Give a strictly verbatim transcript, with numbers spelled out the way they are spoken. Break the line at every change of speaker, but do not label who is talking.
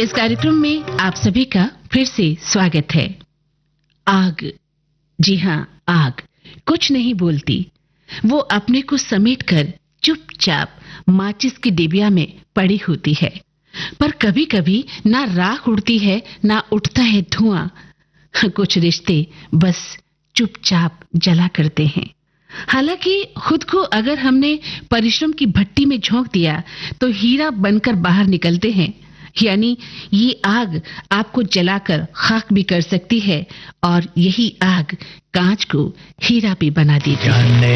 इस कार्यक्रम में आप सभी का फिर से स्वागत है। आग, जी हाँ, आग कुछ नहीं बोलती। वो अपने को समेटकर चुपचाप माचिस की डिबिया में पड़ी होती है, पर कभी-कभी ना राख उड़ती है ना उठता है धुआं। कुछ रिश्ते बस चुपचाप जला करते हैं। हालांकि खुद को अगर हमने परिश्रम की भट्टी में झोंक दिया तो हीरा बनकर बाहर निकलते हैं। यानी ये आग आपको जलाकर खाक भी कर सकती है और यही आग कांच को हीरा भी बना देती है।